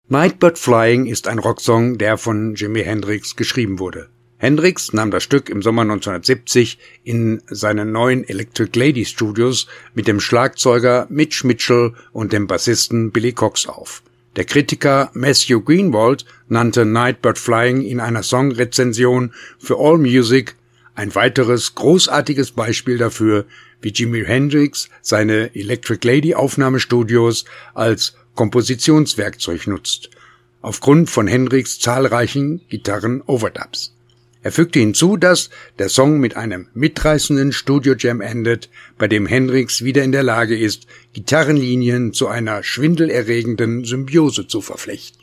Nightbird Flying ist ein Rocksong, der von Jimi Hendrix geschrieben wurde. Hendrix nahm das Stück im Sommer 1970 in seinen neuen Electric Lady Studios mit dem Schlagzeuger Mitch Mitchell und dem Bassisten Billy Cox auf. Der Kritiker Matthew Greenwald nannte Nightbird Flying in einer Songrezension für AllMusic ein weiteres großartiges Beispiel dafür, wie Jimi Hendrix seine Electric Lady Aufnahmestudios als Kompositionswerkzeug nutzt, aufgrund von Hendrix' zahlreichen Gitarren-Overdubs. Er fügte hinzu, dass der Song mit einem mitreißenden Studio-Jam endet, bei dem Hendrix wieder in der Lage ist, Gitarrenlinien zu einer schwindelerregenden Symbiose zu verflechten.